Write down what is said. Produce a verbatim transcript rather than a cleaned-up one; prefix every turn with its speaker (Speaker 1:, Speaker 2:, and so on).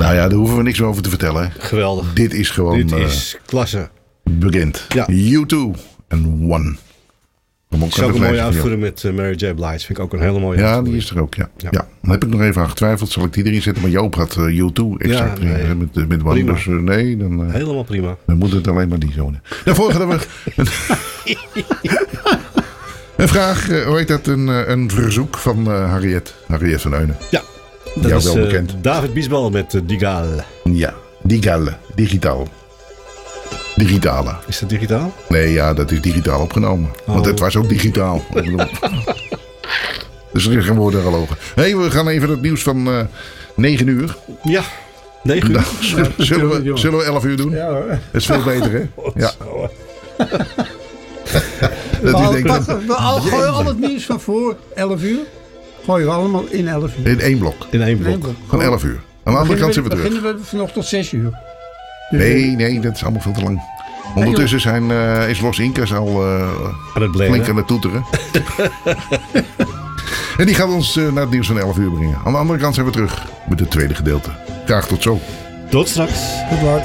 Speaker 1: Nou ja, daar hoeven we niks meer over te vertellen. Hè.
Speaker 2: Geweldig.
Speaker 1: Dit is gewoon
Speaker 2: Dit is uh, klasse.
Speaker 1: Bekend.
Speaker 2: Ja.
Speaker 1: U twee en One.
Speaker 2: Ik zou ook een mooie uitvoeren met uh, Mary J. Blige. Vind ik ook een hele mooie
Speaker 1: Ja,
Speaker 2: uitvoering.
Speaker 1: die is er ook. Ja.
Speaker 2: Ja.
Speaker 1: Ja. Dan heb ik nog even aan getwijfeld. Zal ik die erin zetten? Maar Joop had uh, U twee exact
Speaker 2: ja, nee.
Speaker 1: met, met, met One.
Speaker 2: Prima.
Speaker 1: Dus uh, nee, dan, uh,
Speaker 2: Helemaal prima.
Speaker 1: dan moet het alleen maar die zo. Daarvoor gaan we... Een vraag, uh, hoe heet dat? Een, uh, een verzoek van uh, Harriet. Harriet van Eunen.
Speaker 2: Ja, dat
Speaker 1: jou
Speaker 2: is
Speaker 1: wel
Speaker 2: uh,
Speaker 1: bekend.
Speaker 2: David Biesbal met uh, Digal.
Speaker 1: Ja, digitale. Digitaal. Digitale.
Speaker 2: Is dat digitaal?
Speaker 1: Nee, ja, dat is digitaal opgenomen.
Speaker 2: Oh.
Speaker 1: Want het was ook digitaal. Dus er is geen woorden gelogen. Hé, hey, we gaan even het nieuws van uh, negen uur.
Speaker 2: Ja, negen uur.
Speaker 1: Nou, zullen, zullen, we, zullen we elf uur doen?
Speaker 3: Ja hoor.
Speaker 1: Dat is veel beter, hè? Ja. Dat
Speaker 3: We,
Speaker 1: is denk ik...
Speaker 3: we, we al, gooien al het nieuws van voor elf uur. Gooien we allemaal in elf uur.
Speaker 1: In één blok.
Speaker 2: In één blok.
Speaker 3: blok.
Speaker 1: Van elf uur. Aan de andere kant zijn we terug.
Speaker 3: Beginnen we vanochtend tot zes uur. Dus
Speaker 1: Nee, nee, dat is allemaal veel te lang. Ondertussen zijn, uh, is Los Incas al uh,
Speaker 2: Aan het blaren.
Speaker 1: flink aan het toeteren. En die gaat ons uh, naar het nieuws van elf uur brengen. Aan de andere kant zijn we terug met het tweede gedeelte. Graag tot zo.
Speaker 2: Tot straks.
Speaker 3: Goed, Bart.